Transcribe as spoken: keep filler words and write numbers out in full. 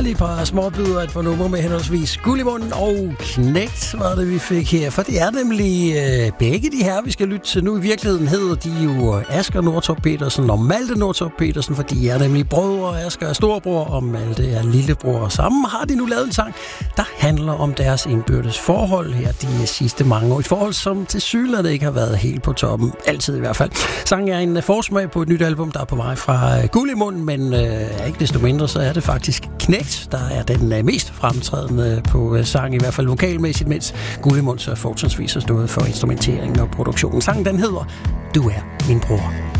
dejlige par småbidder, et par numre med henholdsvis Guld i munden og Knægt, var det, vi fik her. For det er nemlig øh, begge de her, vi skal lytte til nu. I virkeligheden hedder de jo Asger Nortorp Petersen og Malte Nortorp Petersen, for de er nemlig brødre. Asger er storbror, og Malte er lillebror. Sammen har de nu lavet en sang, der handler om deres indbyrdes forhold her de sidste mange år. Et forhold, som til synligheden ikke har været helt på toppen. Altid i hvert fald. Sangen er en forsmag på et nyt album, der er på vej fra Guld i munden, men øh, ikke desto mindre, så er det faktisk Knægt, der er den øh, mest fremtrædende på øh, sang, i hvert fald vokalmæssigt, mens Guld i munden så fortrinsvis har stået for instrumenteringen og produktionen. Sangen, den hedder Du er min bror.